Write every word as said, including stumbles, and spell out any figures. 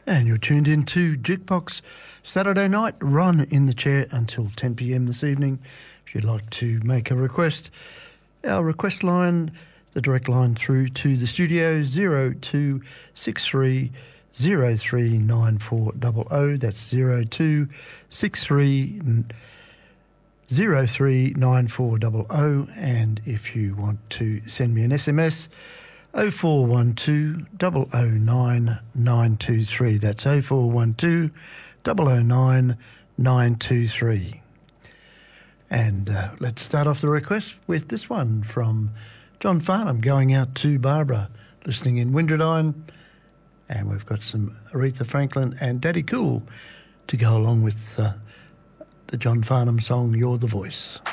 And you're tuned in to Jukebox Saturday night. Ron in the chair until ten p m this evening. If you'd like to make a request, our request line, the direct line through to the studio, zero two six three zero three nine four zero zero. That's zero two six three zero three nine four zero zero. And if you want to send me an S M S, oh four one two, oh oh nine, nine two three. That's oh four one two, oh oh nine, nine two three. And uh, let's start off the request with this one from John Farnham, going out to Barbara, listening in Windradine. And we've got some Aretha Franklin and Daddy Cool to go along with uh, the John Farnham song, You're the Voice.